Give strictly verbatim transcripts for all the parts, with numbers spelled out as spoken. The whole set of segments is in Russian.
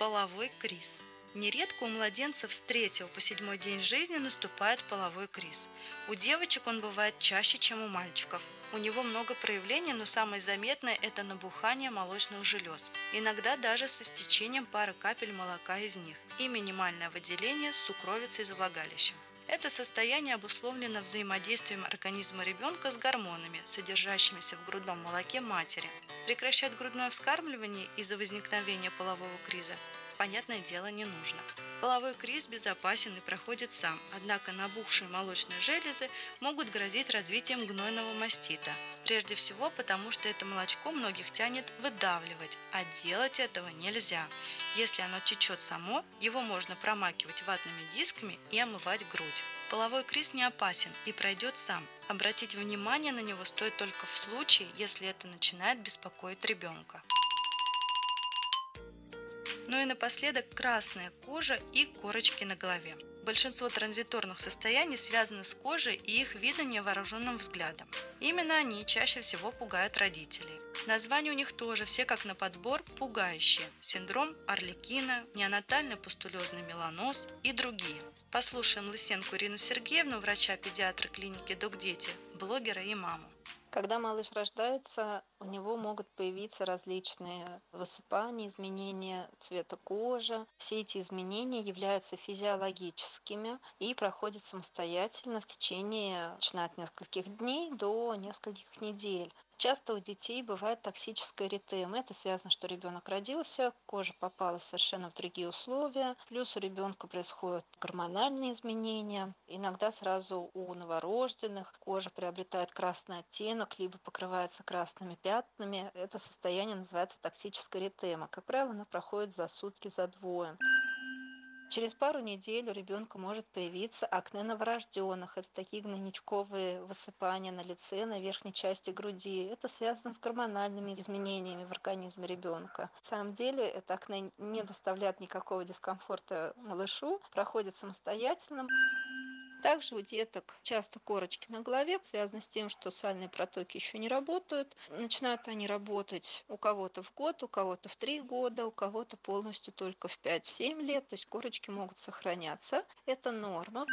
Половой криз. Нередко у младенцев с третьего по седьмой день жизни наступает половой криз. У девочек он бывает чаще, чем у мальчиков. У него много проявлений, но самое заметное – это набухание молочных желез, иногда даже со стечением пары капель молока из них, и минимальное выделение сукровицы из влагалища. Это состояние обусловлено взаимодействием организма ребенка с гормонами, содержащимися в грудном молоке матери. Прекращать грудное вскармливание из-за возникновения полового криза, понятное дело, не нужно. Половой криз безопасен и проходит сам, однако набухшие молочные железы могут грозить развитием гнойного мастита. Прежде всего потому, что это молочко многих тянет выдавливать, а делать этого нельзя. Если оно течет само, его можно промакивать ватными дисками и омывать грудь. Половой криз не опасен и пройдет сам. Обратить внимание на него стоит только в случае, если это начинает беспокоить ребенка. Ну и напоследок красная кожа и корочки на голове. Большинство транзиторных состояний связаны с кожей и их видно невооруженным взглядом. Именно они чаще всего пугают родителей. Названия у них тоже все как на подбор пугающие. Синдром Арлекина, неонатальный пустулезный меланоз и другие. Послушаем Лысенко Ирину Сергеевну, врача-педиатра клиники «Док-Дети», блогера и маму. Когда малыш рождается, у него могут появиться различные высыпания, изменения цвета кожи. Все эти изменения являются физиологическими и проходят самостоятельно в течение, начиная от нескольких дней до нескольких недель. Часто у детей бывает токсическая эритема. Это связано, что ребенок родился, кожа попала совершенно в другие условия. Плюс у ребенка происходят гормональные изменения. Иногда сразу у новорожденных кожа приобретает красный оттенок, либо покрывается красными пятнами. Это состояние называется токсическая эритема. Как правило, она проходит за сутки, за двое. Через пару недель у ребенка может появиться акне новорожденных. Это такие гнойничковые высыпания на лице, на верхней части груди. Это связано с гормональными изменениями в организме ребенка. На самом деле это акне не доставляет никакого дискомфорта малышу, проходит самостоятельно. Также у деток часто корочки на голове связаны с тем, что сальные протоки еще не работают. Начинают они работать у кого-то в год, у кого-то в три года, у кого-то полностью только в пять-семь лет. То есть корочки могут сохраняться. Это норма.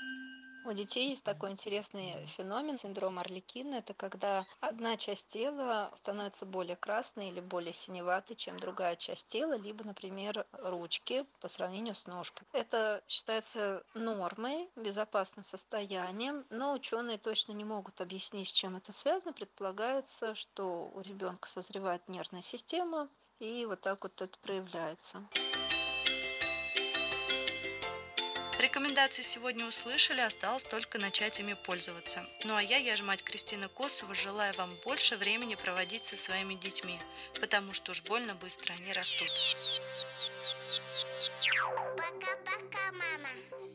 У детей есть такой интересный феномен, синдром Арлекина. Это когда одна часть тела становится более красной или более синеватой, чем другая часть тела, либо, например, ручки по сравнению с ножкой. Это считается нормой, безопасным состоянием, но ученые точно не могут объяснить, с чем это связано. Предполагается, что у ребенка созревает нервная система, и вот так вот это проявляется. Рекомендации сегодня услышали, осталось только начать ими пользоваться. Ну а я, я же мать Кристина Косова, желаю вам больше времени проводить со своими детьми, потому что уж больно быстро они растут. Пока-пока, мама.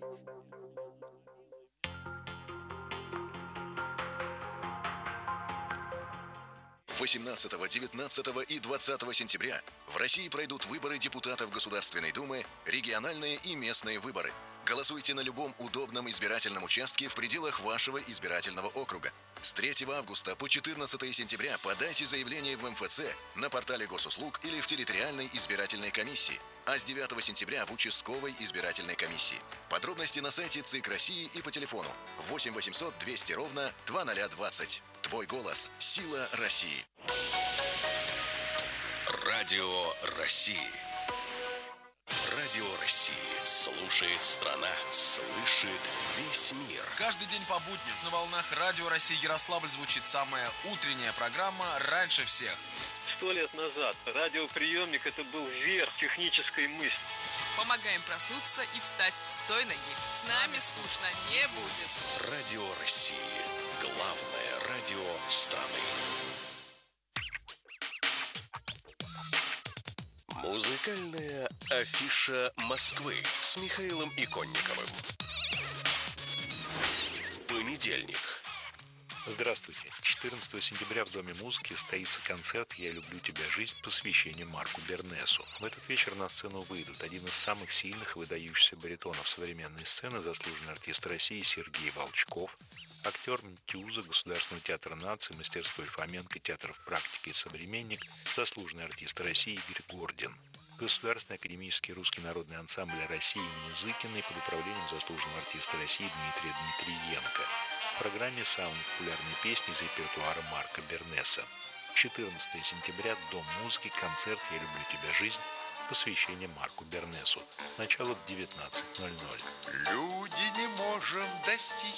восемнадцатого, девятнадцатого и двадцатого сентября в России пройдут выборы депутатов Государственной Думы, региональные и местные выборы. Голосуйте на любом удобном избирательном участке в пределах вашего избирательного округа. С третьего августа по четырнадцатое сентября подайте заявление в эм эф цэ, на портале госуслуг или в территориальной избирательной комиссии, а с девятого сентября в участковой избирательной комиссии. Подробности на сайте ЦИК России и по телефону восемь восемьсот двести ровно двадцать двадцать. Твой голос – сила России. Радио России. Радио России. Слушает страна, слышит весь мир. Каждый день по будням на волнах Радио России Ярославль звучит самая утренняя программа «Раньше всех». Сто лет назад радиоприемник – это был верх технической мысли. Помогаем проснуться и встать с той ноги. С нами скучно не будет. Радио России. Главное радио страны. Музыкальная афиша Москвы с Михаилом Иконниковым. Понедельник. Здравствуйте. четырнадцатого сентября в Доме музыки состоится концерт «Я люблю тебя, жизнь», посвященный Марку Бернесу. В этот вечер на сцену выйдут один из самых сильных и выдающихся баритонов современной сцены, заслуженный артист России Сергей Волчков, актер МТЮЗа, Государственного театра нации, мастерской Фоменко, театров практики и современник, заслуженный артист России Игорь Гордин. Государственный академический русский народный ансамбль России имени Зыкиной под управлением заслуженного артиста России Дмитрия Дмитриенко. В программе самые популярные песни из репертуара Марка Бернеса. четырнадцатого сентября, Дом музыки, концерт «Я люблю тебя, жизнь», посвящение Марку Бернесу. Начало в девятнадцать ноль ноль. Люди не можем достичь